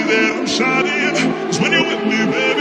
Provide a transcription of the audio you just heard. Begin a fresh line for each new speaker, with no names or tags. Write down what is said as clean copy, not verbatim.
that I'm shining. 'Cause when you're with me, baby,